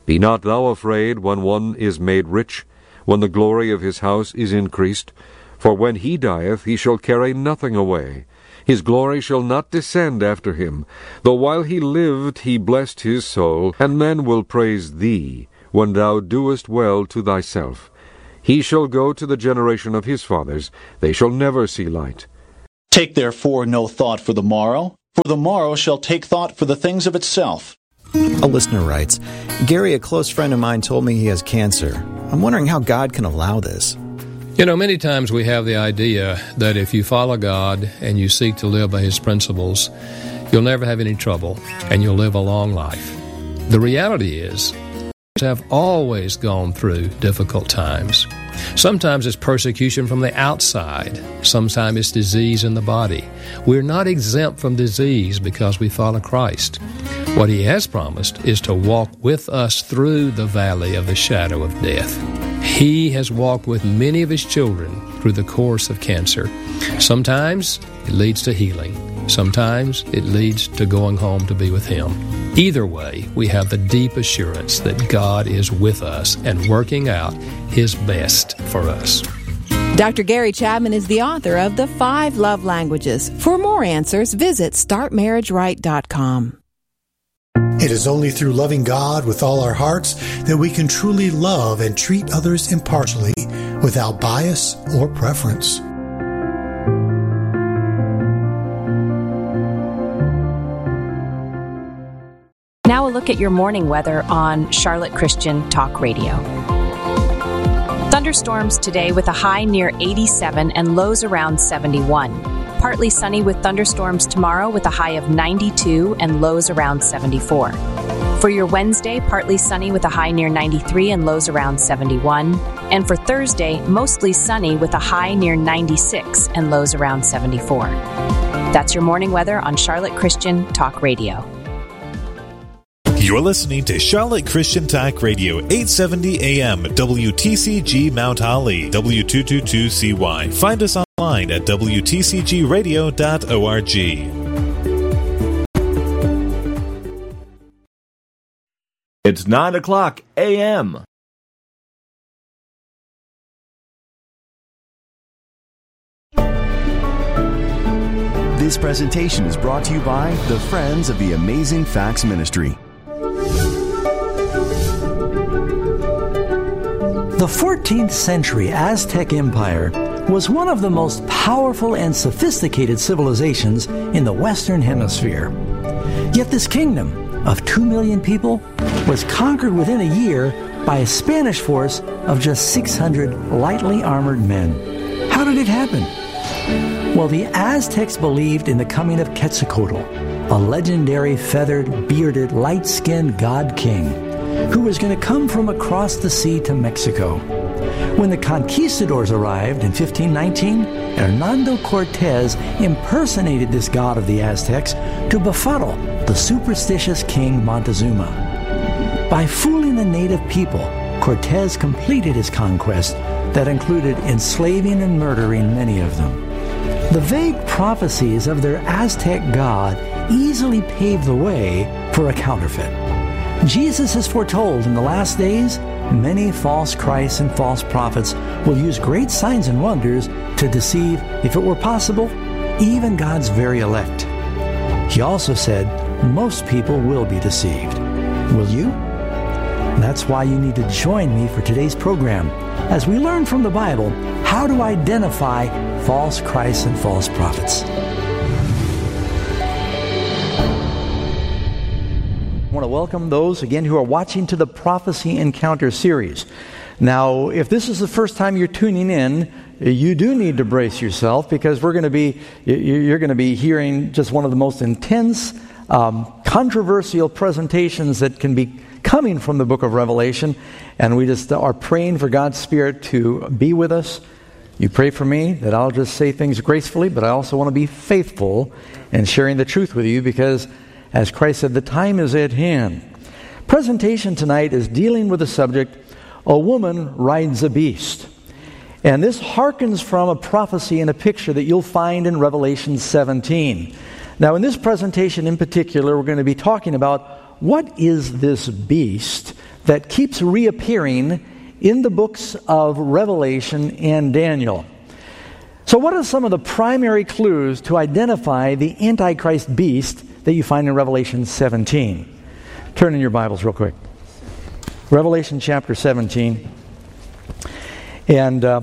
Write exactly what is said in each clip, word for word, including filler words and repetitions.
Be not thou afraid when one is made rich, when the glory of his house is increased. For when he dieth, he shall carry nothing away. His glory shall not descend after him. Though while he lived he blessed his soul, and men will praise thee, when thou doest well to thyself. He shall go to the generation of his fathers. They shall never see light. Take therefore no thought for the morrow, for the morrow shall take thought for the things of itself. A listener writes, Gary, a close friend of mine told me he has cancer. I'm wondering how God can allow this. You know, many times we have the idea that if you follow God and you seek to live by His principles, you'll never have any trouble and you'll live a long life. The reality is, we have always gone through difficult times. Sometimes it's persecution from the outside. Sometimes it's disease in the body. We're not exempt from disease because we follow Christ. What He has promised is to walk with us through the valley of the shadow of death. He has walked with many of His children through the course of cancer. Sometimes it leads to healing. Sometimes it leads to going home to be with Him. Either way, we have the deep assurance that God is with us and working out His best for us. Doctor Gary Chapman is the author of The Five Love Languages. For more answers, visit start marriage right dot com. It is only through loving God with all our hearts that we can truly love and treat others impartially, without bias or preference. Now a look at your morning weather on Charlotte Christian Talk Radio. Thunderstorms today with a high near eighty-seven and lows around seventy-one. Partly sunny with thunderstorms tomorrow with a high of ninety-two and lows around seventy-four. For your Wednesday, partly sunny with a high near ninety-three and lows around seventy-one. And for Thursday, mostly sunny with a high near ninety-six and lows around seventy-four. That's your morning weather on Charlotte Christian Talk Radio. You're listening to Charlotte Christian Talk Radio, eight seventy A M, W T C G Mount Holly, W two twenty-two C Y. Find us online at W T C G radio dot org. It's nine o'clock A M. This presentation is brought to you by the Friends of the Amazing Facts Ministry. The fourteenth century Aztec Empire was one of the most powerful and sophisticated civilizations in the Western Hemisphere. Yet this kingdom of two million people was conquered within a year by a Spanish force of just six hundred lightly armored men. How did it happen? Well, the Aztecs believed in the coming of Quetzalcoatl, a legendary feathered, bearded, light-skinned god-king who was going to come from across the sea to Mexico. When the conquistadors arrived in fifteen nineteen, Hernando Cortez impersonated this god of the Aztecs to befuddle the superstitious King Montezuma. By fooling the native people, Cortez completed his conquest that included enslaving and murdering many of them. The vague prophecies of their Aztec god easily paved the way for a counterfeit. Jesus has foretold in the last days, many false Christs and false prophets will use great signs and wonders to deceive, if it were possible, even God's very elect. He also said, most people will be deceived. Will you? That's why you need to join me for today's program as we learn from the Bible how to identify false Christs and false prophets. I want to welcome those, again, who are watching to the Prophecy Encounter series. Now, if this is the first time you're tuning in, you do need to brace yourself because we're going to be, you're going to be hearing just one of the most intense, um, controversial presentations that can be coming from the book of Revelation. And we just are praying for God's Spirit to be with us. You pray for me that I'll just say things gracefully, but I also want to be faithful in sharing the truth with you because, as Christ said, the time is at hand. Presentation tonight is dealing with the subject, a woman rides a beast. And this harkens from a prophecy and a picture that you'll find in Revelation seventeen. Now, in this presentation in particular, we're going to be talking about what is this beast that keeps reappearing in the books of Revelation and Daniel. So what are some of the primary clues to identify the Antichrist beast that you find in Revelation seventeen? Turn in your Bibles real quick. Revelation chapter seventeen. And uh,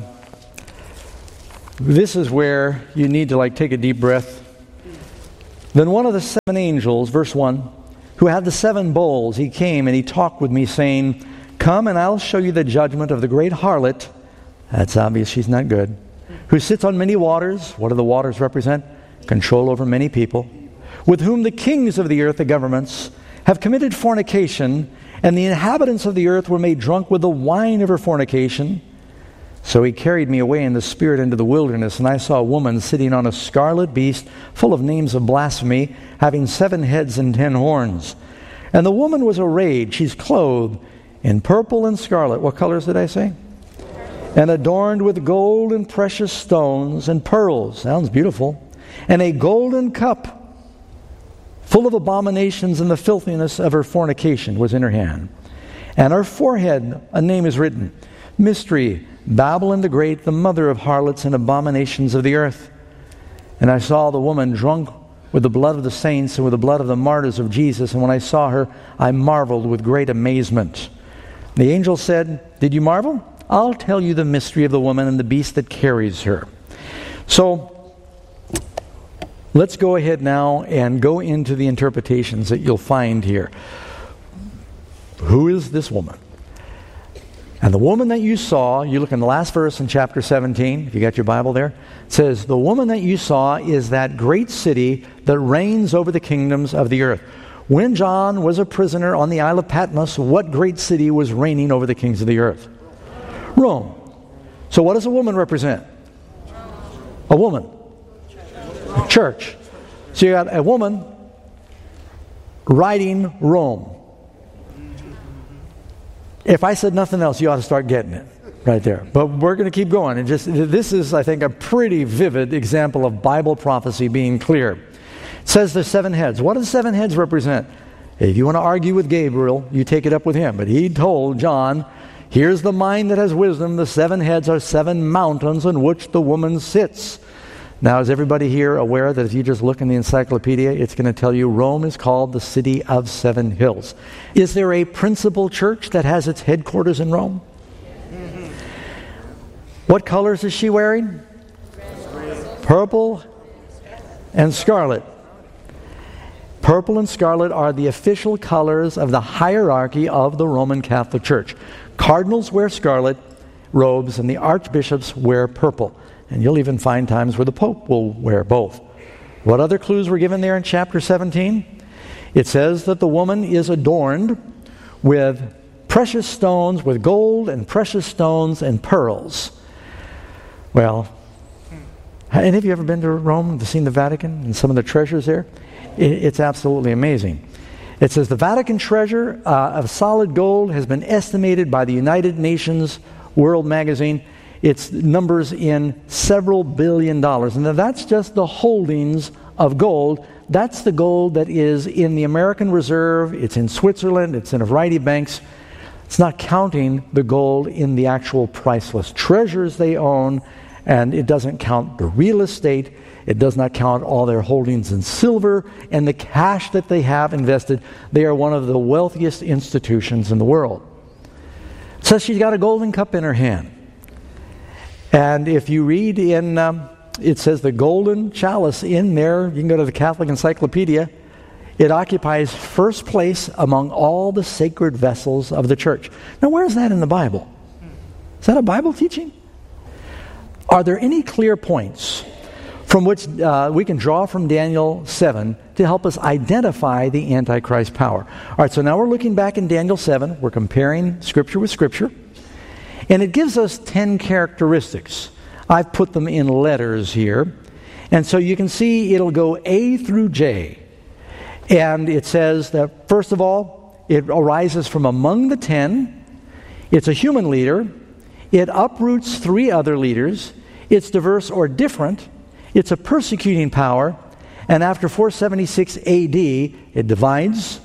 this is where you need to like take a deep breath. Then one of the seven angels, verse one, who had the seven bowls, he came and he talked with me, saying, "Come and I'll show you the judgment of the great harlot," that's obvious, she's not good, "who sits on many waters." What do the waters represent? Control over many people. "With whom the kings of the earth, the governments, have committed fornication, and the inhabitants of the earth were made drunk with the wine of her fornication. So he carried me away in the spirit into the wilderness, and I saw a woman sitting on a scarlet beast, full of names of blasphemy, having seven heads and ten horns. And the woman was arrayed," she's clothed, "in purple and scarlet." What colors did I say? "And adorned with gold and precious stones and pearls." Sounds beautiful. "And a golden cup full of abominations, and the filthiness of her fornication was in her hand. And her forehead a name is written, Mystery, Babylon the Great, the mother of harlots and abominations of the earth. And I saw the woman drunk with the blood of the saints and with the blood of the martyrs of Jesus. And when I saw her, I marveled with great amazement. The angel said, "Did you marvel? I'll tell you the mystery of the woman and the beast that carries her." So, let's go ahead now and go into the interpretations that you'll find here. Who is this woman? And the woman that you saw, you look in the last verse in chapter seventeen, if you got your Bible there, it says, "The woman that you saw is that great city that reigns over the kingdoms of the earth." When John was a prisoner on the Isle of Patmos, what great city was reigning over the kings of the earth? Rome. So what does a woman represent? A woman. A church. So you got a woman riding Rome. If I said nothing else, you ought to start getting it right there. But we're going to keep going. And just this is, I think, a pretty vivid example of Bible prophecy being clear. It says there's seven heads. What do the seven heads represent? If you want to argue with Gabriel, you take it up with him. But he told John, "Here's the mind that has wisdom. The seven heads are seven mountains on which the woman sits." Now, is everybody here aware that if you just look in the encyclopedia, it's going to tell you Rome is called the city of seven hills. Is there a principal church that has its headquarters in Rome? Mm-hmm. What colors is she wearing? Purple and scarlet. Purple and scarlet are the official colors of the hierarchy of the Roman Catholic Church. Cardinals wear scarlet robes and the archbishops wear purple. And you'll even find times where the Pope will wear both. What other clues were given there in chapter seventeen? It says that the woman is adorned with precious stones, with gold and precious stones and pearls. Well, any of you ever been to Rome and seen the Vatican and some of the treasures there? It's absolutely amazing. It says the Vatican treasure uh, of solid gold has been estimated by the United Nations World Magazine. It's numbers in several billion dollars. And that's just the holdings of gold. That's the gold that is in the American Reserve. It's in Switzerland. It's in a variety of banks. It's not counting the gold in the actual priceless treasures they own. And it doesn't count the real estate. It does not count all their holdings in silver and the cash that they have invested. They are one of the wealthiest institutions in the world. So she's got a golden cup in her hand. And if you read in, um, it says the golden chalice in there, you can go to the Catholic Encyclopedia, it occupies first place among all the sacred vessels of the church. Now, where is that in the Bible? Is that a Bible teaching? Are there any clear points from which uh, we can draw from Daniel seven to help us identify the Antichrist power? All right, so now we're looking back in Daniel seven. We're comparing Scripture with Scripture. And it gives us ten characteristics. I've put them in letters here. And so you can see it'll go A through J. And it says that, first of all, it arises from among the ten. It's a human leader. It uproots three other leaders. It's diverse or different. It's a persecuting power. And after four seventy-six A D, it divides.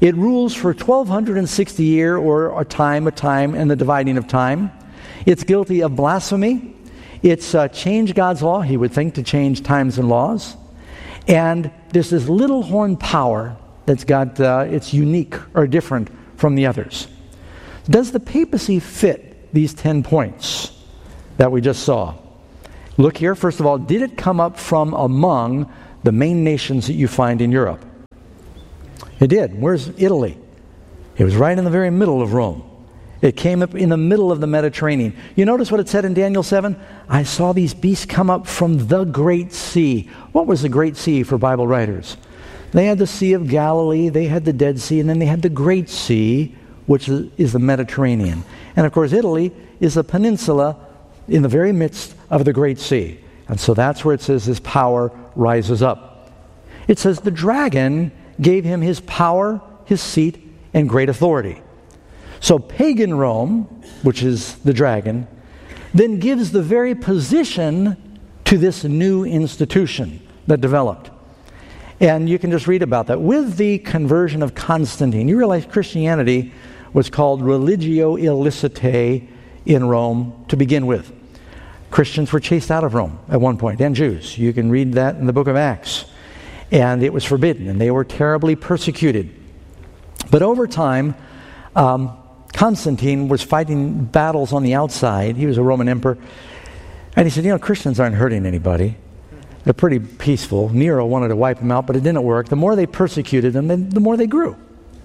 It rules for twelve sixty years, or a time, a time, and the dividing of time. It's guilty of blasphemy. It's uh, changed God's law, he would think, to change times and laws. And there's this little horn power that's got, uh, it's unique or different from the others. Does the papacy fit these ten points that we just saw? Look here, first of all, did it come up from among the main nations that you find in Europe? It did. Where's Italy? It was right in the very middle of Rome. It came up in the middle of the Mediterranean. You notice what it said in Daniel seven? I saw these beasts come up from the great sea. What was the great sea for Bible writers? They had the Sea of Galilee, they had the Dead Sea, and then they had the Great Sea, which is the Mediterranean. And of course, Italy is a peninsula in the very midst of the Great Sea. And so that's where it says his power rises up. It says the dragon gave him his power, his seat, and great authority. So pagan Rome, which is the dragon, then gives the very position to this new institution that developed. And you can just read about that. With the conversion of Constantine, you realize Christianity was called religio illicitae in Rome to begin with. Christians were chased out of Rome at one point, and Jews. You can read that in the book of Acts. And it was forbidden, and they were terribly persecuted. But over time, um, Constantine was fighting battles on the outside. He was a Roman emperor. And he said, you know, Christians aren't hurting anybody. They're pretty peaceful. Nero wanted to wipe them out, but it didn't work. The more they persecuted them, the more they grew.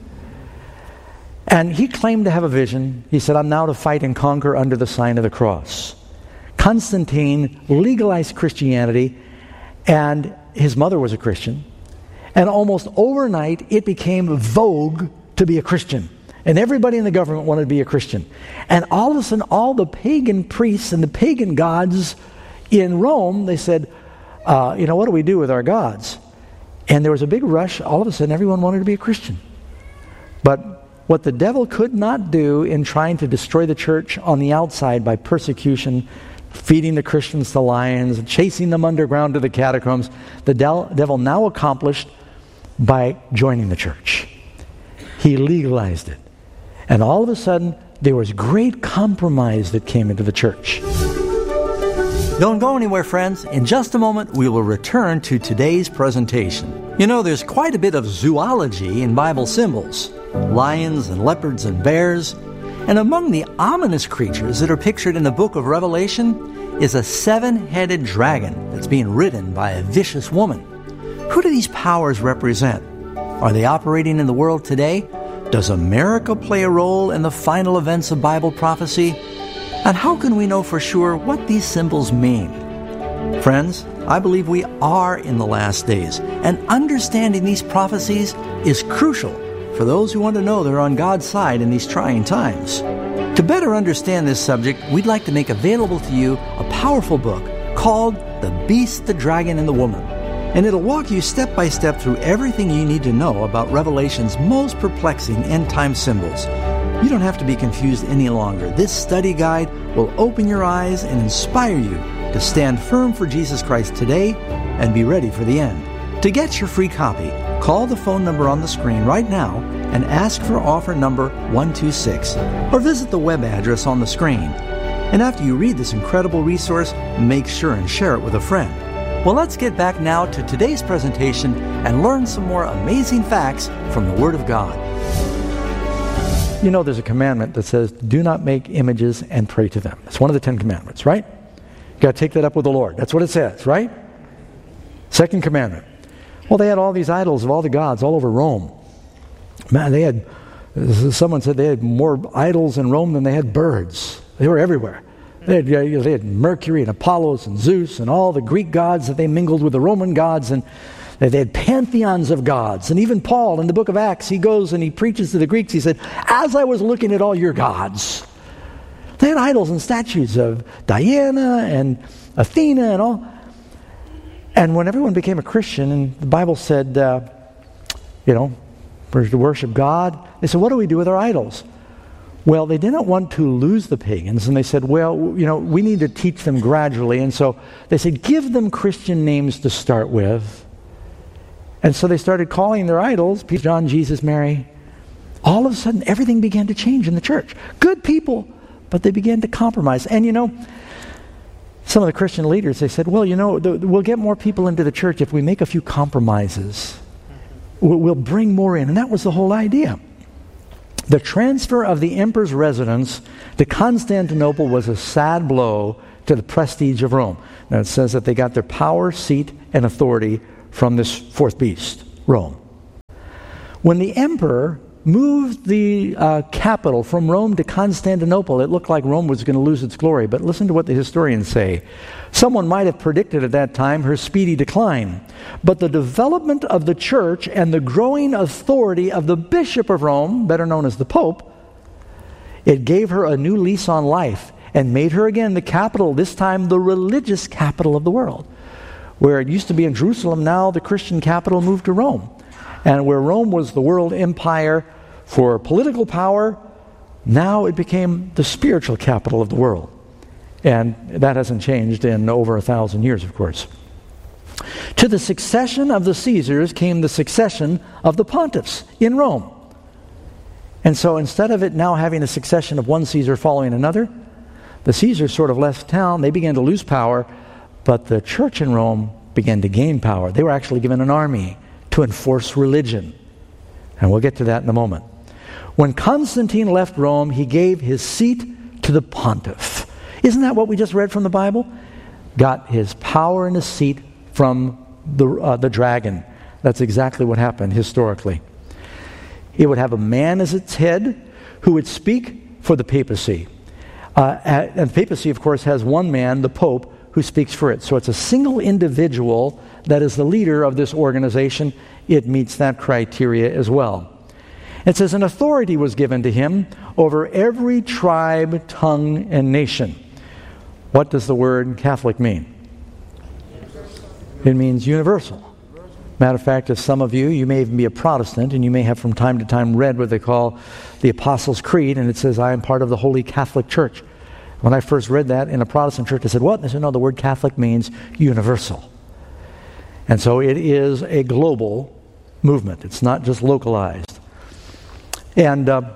And he claimed to have a vision. He said, I'm now to fight and conquer under the sign of the cross. Constantine legalized Christianity, and his mother was a Christian. And almost overnight, it became vogue to be a Christian. And everybody in the government wanted to be a Christian. And all of a sudden, all the pagan priests and the pagan gods in Rome, they said, uh, you know, what do we do with our gods? And there was a big rush. All of a sudden, everyone wanted to be a Christian. But what the devil could not do in trying to destroy the church on the outside by persecution, feeding the Christians to lions, chasing them underground to the catacombs, the del- devil now accomplished by joining the church. He legalized it. And all of a sudden, there was great compromise that came into the church. Don't go anywhere, friends. In just a moment, we will return to today's presentation. You know, there's quite a bit of zoology in Bible symbols. Lions and leopards and bears. And among the ominous creatures that are pictured in the book of Revelation is a seven-headed dragon that's being ridden by a vicious woman. Who do these powers represent? Are they operating in the world today? Does America play a role in the final events of Bible prophecy? And how can we know for sure what these symbols mean? Friends, I believe we are in the last days, and understanding these prophecies is crucial for those who want to know they're on God's side in these trying times. To better understand this subject, we'd like to make available to you a powerful book called The Beast, the Dragon, and the Woman. And it'll walk you step by step through everything you need to know about Revelation's most perplexing end-time symbols. You don't have to be confused any longer. This study guide will open your eyes and inspire you to stand firm for Jesus Christ today and be ready for the end. To get your free copy, call the phone number on the screen right now and ask for offer number one two six, or visit the web address on the screen. And after you read this incredible resource, make sure and share it with a friend. Well, let's get back now to today's presentation and learn some more amazing facts from the Word of God. You know, there's a commandment that says, do not make images and pray to them. It's one of the Ten Commandments, right? You got to take that up with the Lord. That's what it says, right? Second commandment. Well, they had all these idols of all the gods all over Rome. Man, they had, someone said they had more idols in Rome than they had birds. They were everywhere. They had, you know, they had Mercury and Apollos and Zeus and all the Greek gods that they mingled with the Roman gods, and they had pantheons of gods. And even Paul in the book of Acts, he goes and he preaches to the Greeks. He said, as I was looking at all your gods, they had idols and statues of Diana and Athena and all. And when everyone became a Christian, and the Bible said, uh, you know, we're to worship God, they said, what do we do with our idols? Well, they didn't want to lose the pagans, and they said, well, you know, we need to teach them gradually. And so they said, give them Christian names to start with. And so they started calling their idols, John, Jesus, Mary, all of a sudden everything began to change in the church. Good people, but they began to compromise. And you know, some of the Christian leaders, they said, well, you know, the, we'll get more people into the church if we make a few compromises. We'll, we'll bring more in. And that was the whole idea. The transfer of the emperor's residence to Constantinople was a sad blow to the prestige of Rome. Now it says that they got their power, seat, and authority from this fourth beast, Rome. When the emperor moved the uh, capital from Rome to Constantinople, it looked like Rome was going to lose its glory. But listen to what the historians say. Someone might have predicted at that time her speedy decline. But the development of the church and the growing authority of the Bishop of Rome, better known as the Pope, it gave her a new lease on life and made her again the capital, this time the religious capital of the world. Where it used to be in Jerusalem, now the Christian capital moved to Rome. And where Rome was the world empire for political power, now it became the spiritual capital of the world. And that hasn't changed in over a thousand years, of course. To the succession of the Caesars came the succession of the pontiffs in Rome. And so instead of it now having a succession of one Caesar following another, the Caesars sort of left town. They began to lose power, but the church in Rome began to gain power. They were actually given an army to enforce religion. And we'll get to that in a moment. When Constantine left Rome, he gave his seat to the pontiff. Isn't that what we just read from the Bible? Got his power and his seat from the, uh, the dragon. That's exactly what happened historically. It would have a man as its head who would speak for the papacy. Uh, and the papacy, of course, has one man, the Pope, who speaks for it. So it's a single individual that is the leader of this organization. It meets that criteria as well. It says, an authority was given to him over every tribe, tongue, and nation. What does the word Catholic mean? It means universal. Matter of fact, if some of you, you may even be a Protestant, and you may have from time to time read what they call the Apostles' Creed, and it says, I am part of the Holy Catholic Church. When I first read that in a Protestant church, I said, what? They said, no, the word Catholic means universal. And so it is a global movement. It's not just localized. And uh,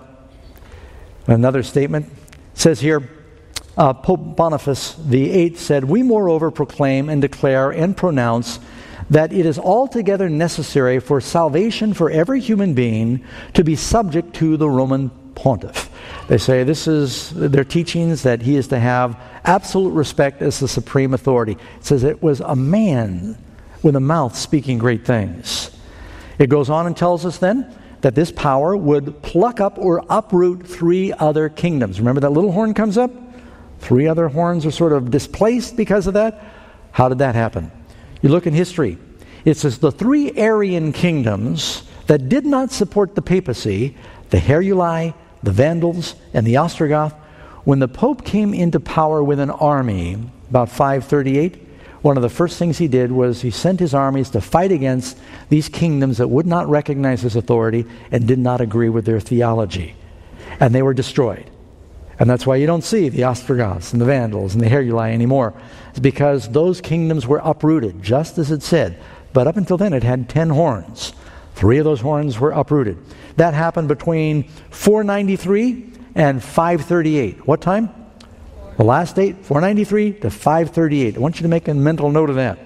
another statement says here, uh, Pope Boniface the Eighth said, we moreover proclaim and declare and pronounce that it is altogether necessary for salvation for every human being to be subject to the Roman pontiff. They say this is their teachings, that he is to have absolute respect as the supreme authority. It says it was a man with a mouth speaking great things. It goes on and tells us then that this power would pluck up or uproot three other kingdoms. Remember that little horn comes up? Three other horns are sort of displaced because of that. How did that happen? You look in history. It says the three Arian kingdoms that did not support the papacy, the Heruli, the Vandals, and the Ostrogoth, when the Pope came into power with an army, about five thirty-eight, one of the first things he did was he sent his armies to fight against these kingdoms that would not recognize his authority and did not agree with their theology. And they were destroyed. And that's why you don't see the Ostrogoths and the Vandals and the Heruli anymore. It's because those kingdoms were uprooted, just as it said. But up until then, it had ten horns. Three of those horns were uprooted. That happened between four ninety-three and five thirty-eight. What time? The last date, four ninety-three to five thirty-eight. I want you to make a mental note of that.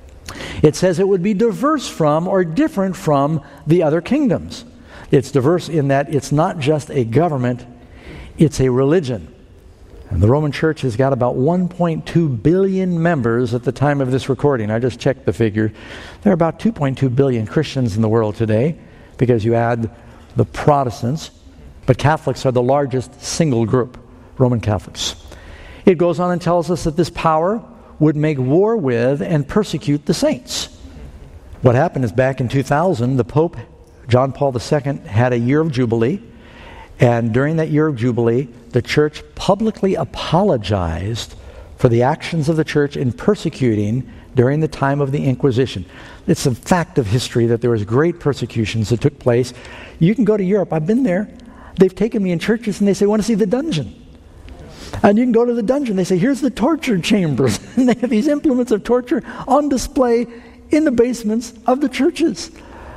It says it would be diverse from or different from the other kingdoms. It's diverse in that it's not just a government, it's a religion. And the Roman Church has got about one point two billion members at the time of this recording. I just checked the figure. There are about two point two billion Christians in the world today, because you add the Protestants, but Catholics are the largest single group, Roman Catholics. It goes on and tells us that this power would make war with and persecute the saints. What happened is back in two thousand, the Pope, John Paul the Second, had a year of Jubilee. And during that year of Jubilee, the church publicly apologized for the actions of the church in persecuting during the time of the Inquisition. It's a fact of history that there was great persecutions that took place. You can go to Europe. I've been there. They've taken me in churches and they say, I want to see the dungeon. And you can go to the dungeon. They say, here's the torture chambers. And they have these implements of torture on display in the basements of the churches.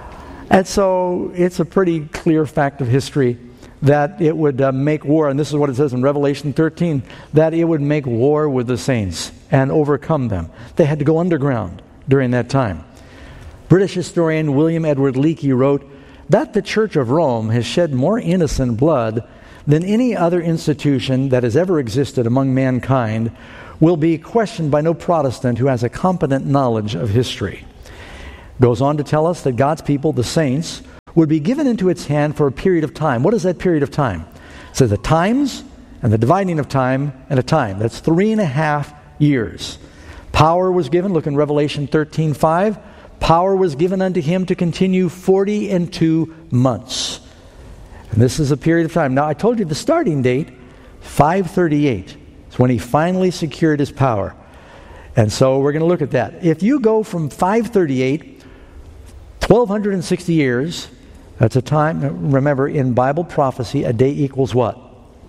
And so it's a pretty clear fact of history that it would uh, make war, and this is what it says in Revelation thirteen, that it would make war with the saints and overcome them. They had to go underground during that time. British historian William Edward Leakey wrote that the Church of Rome has shed more innocent blood than any other institution that has ever existed among mankind will be questioned by no Protestant who has a competent knowledge of history. Goes on to tell us that God's people, the saints, would be given into its hand for a period of time. What is that period of time? It says the times and the dividing of time and a time. That's three and a half years. Power was given, look in Revelation thirteen five. Power was given unto him to continue forty and two months. And this is a period of time. Now, I told you the starting date, five thirty-eight, is when he finally secured his power. And so we're going to look at that. If you go from five thirty-eight, twelve sixty years, that's a time, remember, in Bible prophecy, a day equals what?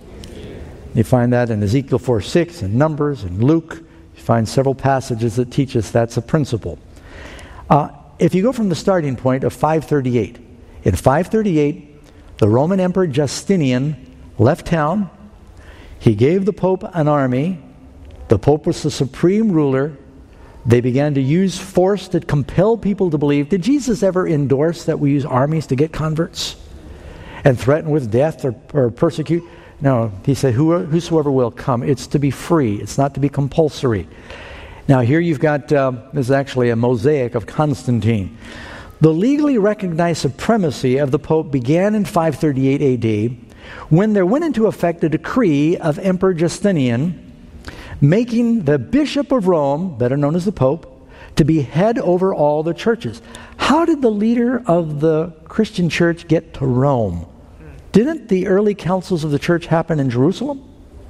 You find that in Ezekiel four six and Numbers and Luke. You find several passages that teach us that's a principle. Uh, if you go from the starting point of five thirty-eight, in five thirty-eight, the Roman Emperor Justinian left town. He gave the Pope an army. The Pope was the supreme ruler. They began to use force to compel people to believe. Did Jesus ever endorse that we use armies to get converts and threaten with death or, or persecute? No, he said, whosoever will come. It's to be free. It's not to be compulsory. Now here you've got, uh, this is actually a mosaic of Constantine. The legally recognized supremacy of the Pope began in five thirty-eight A D when there went into effect a decree of Emperor Justinian making the Bishop of Rome, better known as the Pope, to be head over all the churches. How did the leader of the Christian church get to Rome? Didn't the early councils of the church happen in Jerusalem?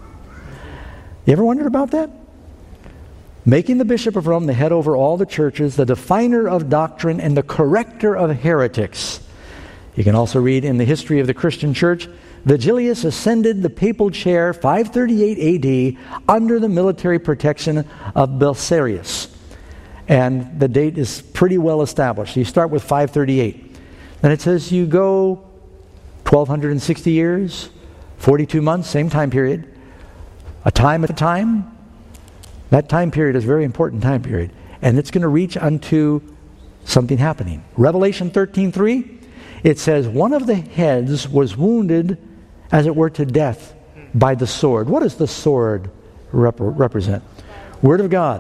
You ever wondered about that? Making the Bishop of Rome the head over all the churches, the definer of doctrine, and the corrector of heretics. You can also read in the history of the Christian church, Vigilius ascended the papal chair five thirty-eight A D under the military protection of Belisarius. And the date is pretty well established. You start with five thirty-eight. Then it says you go twelve sixty years, forty-two months, same time period. A time at a time. That time period is a very important time period. And it's going to reach unto something happening. Revelation thirteen three, it says, one of the heads was wounded as it were to death by the sword. What does the sword rep- represent? Word of God.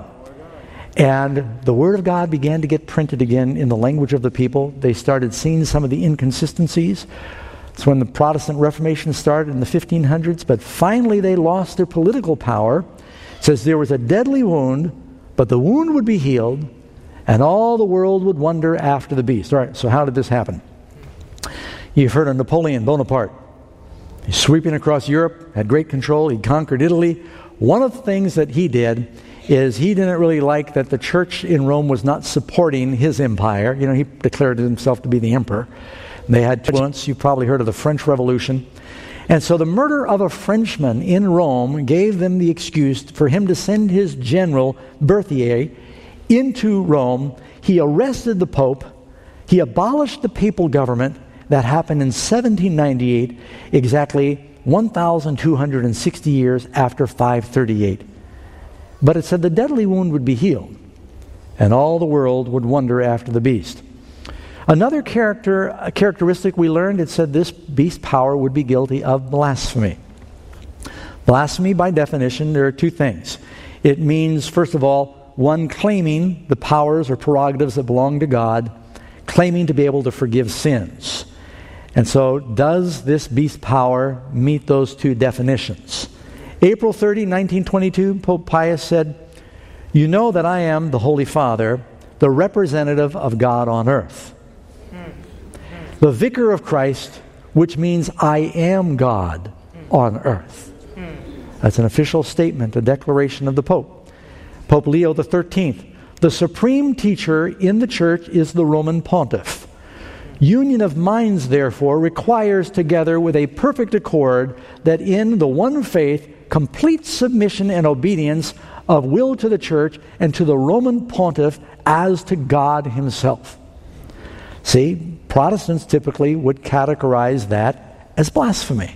And the Word of God began to get printed again in the language of the people. They started seeing some of the inconsistencies. It's when the Protestant Reformation started in the fifteen hundreds, but finally they lost their political power. It says there was a deadly wound, but the wound would be healed, and all the world would wonder after the beast. All right, so how did this happen? You've heard of Napoleon Bonaparte. He's sweeping across Europe, had great control. He conquered Italy. One of the things that he did is he didn't really like that the church in Rome was not supporting his empire. You know, he declared himself to be the emperor. They had turbulence. You've probably heard of the French Revolution. And so the murder of a Frenchman in Rome gave them the excuse for him to send his general, Berthier, into Rome. He arrested the Pope. He abolished the papal government. That happened in seventeen ninety-eight, exactly one thousand two hundred sixty years after five thirty-eight. But it said the deadly wound would be healed, and all the world would wonder after the beast. Another character, a characteristic we learned, it said this beast power would be guilty of blasphemy. Blasphemy, by definition, there are two things. It means, first of all, one claiming the powers or prerogatives that belong to God, claiming to be able to forgive sins. And so, does this beast power meet those two definitions? April thirtieth, nineteen twenty-two, Pope Pius said, "You know that I am the Holy Father, the representative of God on earth. The vicar of Christ, which means I am God on earth." That's an official statement, a declaration of the Pope. Pope Leo the thirteenth, "The supreme teacher in the church is the Roman pontiff. Union of minds, therefore, requires, together with a perfect accord, that in the one faith, complete submission and obedience of will to the church and to the Roman pontiff as to God himself." See, Protestants typically would categorize that as blasphemy.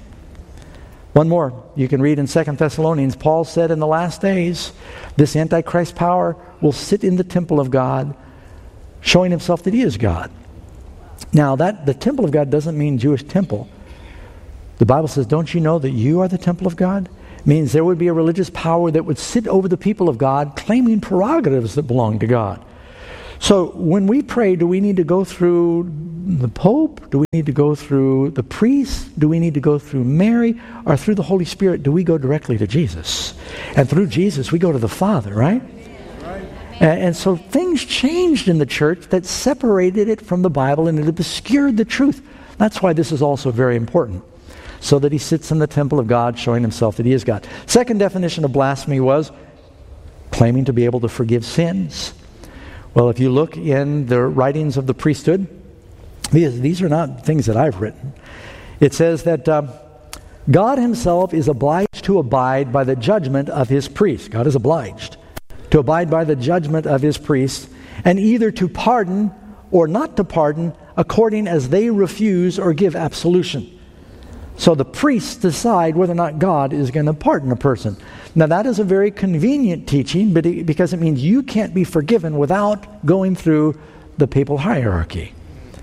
One more. You can read in Second Thessalonians, Paul said in the last days, this Antichrist power will sit in the temple of God, showing himself that he is God. Now, that the temple of God doesn't mean Jewish temple. The Bible says, don't you know that you are the temple of God? It means there would be a religious power that would sit over the people of God, claiming prerogatives that belong to God. So when we pray, do we need to go through the Pope? Do we need to go through the priest? Do we need to go through Mary? Or through the Holy Spirit, do we go directly to Jesus? And through Jesus, we go to the Father, right? And, and so things changed in the church that separated it from the Bible and it obscured the truth. That's why this is also very important. So that he sits in the temple of God, showing himself that he is God. Second definition of blasphemy was claiming to be able to forgive sins. Well, if you look in the writings of the priesthood, these, these are not things that I've written. It says that uh, God himself is obliged to abide by the judgment of his priests. God is obliged to abide by the judgment of his priests, and either to pardon or not to pardon according as they refuse or give absolution. So the priests decide whether or not God is going to pardon a person. Now that is a very convenient teaching, but it, because it means you can't be forgiven without going through the papal hierarchy.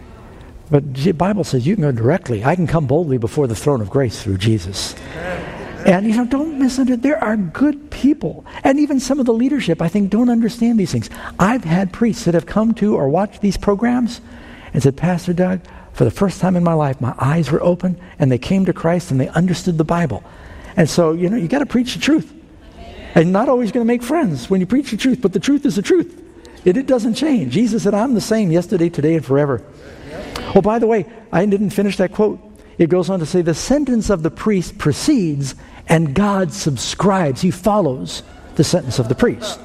But the Bible says you can go directly. I can come boldly before the throne of grace through Jesus. And you know, don't misunderstand. There are good people. And even some of the leadership, I think, don't understand these things. I've had priests that have come to or watched these programs and said, Pastor Doug, for the first time in my life, my eyes were open and they came to Christ and they understood the Bible. And so, you know, you got to preach the truth. And not always going to make friends when you preach the truth, but the truth is the truth. It, it doesn't change. Jesus said, I'm the same yesterday, today, and forever. Oh, by the way, I didn't finish that quote. It goes on to say, the sentence of the priest precedes and God subscribes. He follows the sentence of the priest.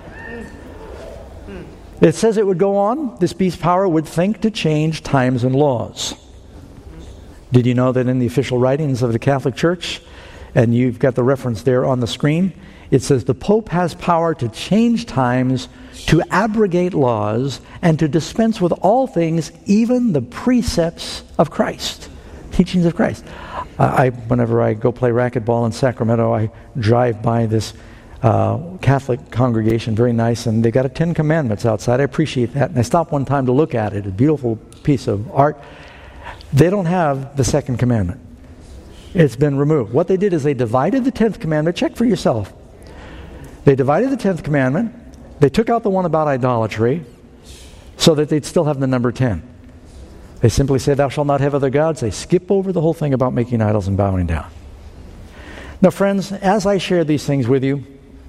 It says it would go on, this beast power would think to change times and laws. Did you know that in the official writings of the Catholic Church, and you've got the reference there on the screen, it says the Pope has power to change times, to abrogate laws, and to dispense with all things, even the precepts of Christ, teachings of Christ. I, whenever I go play racquetball in Sacramento, I drive by this Uh, Catholic congregation, very nice, and they got a Ten Commandments outside. I appreciate that. And I stopped one time to look at it, a beautiful piece of art. They don't have the second commandment. It's been removed. What they did is they divided the tenth commandment. Check for yourself. They divided the tenth commandment. They took out the one about idolatry so that they'd still have the number ten. They simply say, thou shalt not have other gods. They skip over the whole thing about making idols and bowing down. Now, friends, as I share these things with you,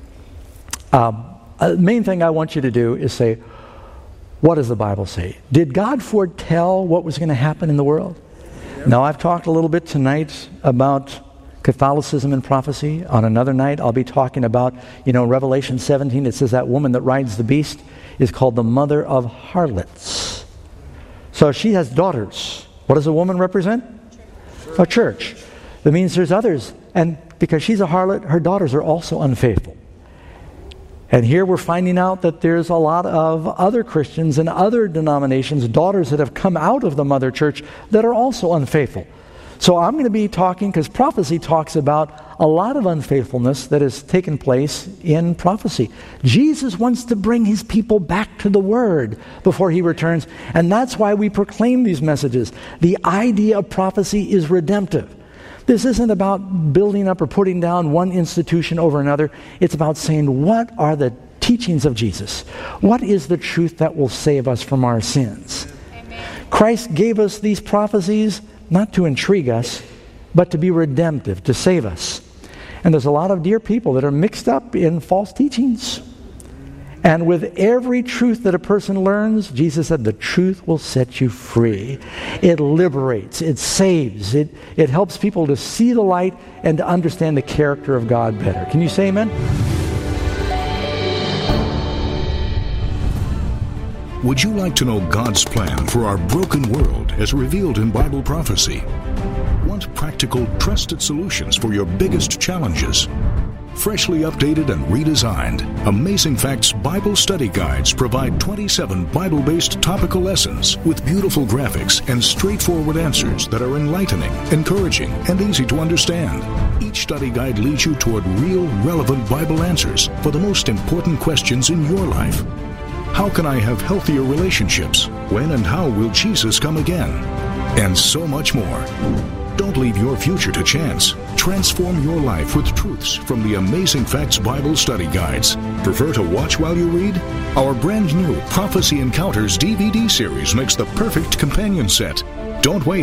Um, the main thing I want you to do is say, what does the Bible say? Did God foretell what was going to happen in the world? Yep. Now, I've talked a little bit tonight about Catholicism and prophecy. On another night, I'll be talking about, you know, Revelation seventeen, it says that woman that rides the beast is called the mother of harlots. So she has daughters. What does a woman represent? Church. A church. That means there's others. And because she's a harlot, her daughters are also unfaithful. And here we're finding out that there's a lot of other Christians and other denominations, daughters that have come out of the mother church that are also unfaithful. So I'm going to be talking, because prophecy talks about a lot of unfaithfulness that has taken place in prophecy. Jesus wants to bring his people back to the Word before he returns, and that's why we proclaim these messages. The idea of prophecy is redemptive. This isn't about building up or putting down one institution over another. It's about saying, what are the teachings of Jesus? What is the truth that will save us from our sins? Amen. Christ gave us these prophecies not to intrigue us, but to be redemptive, to save us. And there's a lot of dear people that are mixed up in false teachings. And with every truth that a person learns, Jesus said, the truth will set you free. It liberates, it saves, it, it helps people to see the light and to understand the character of God better. Can you say amen? Would you like to know God's plan for our broken world as revealed in Bible prophecy? Want practical, trusted solutions for your biggest challenges? Freshly updated and redesigned, Amazing Facts Bible Study Guides provide twenty-seven Bible-based topical lessons with beautiful graphics and straightforward answers that are enlightening, encouraging, and easy to understand. Each study guide leads you toward real, relevant Bible answers for the most important questions in your life. How can I have healthier relationships? When and how will Jesus come again? And so much more. Don't leave your future to chance. Transform your life with truths from the Amazing Facts Bible Study Guides. Prefer to watch while you read? Our brand new Prophecy Encounters D V D series makes the perfect companion set. Don't wait.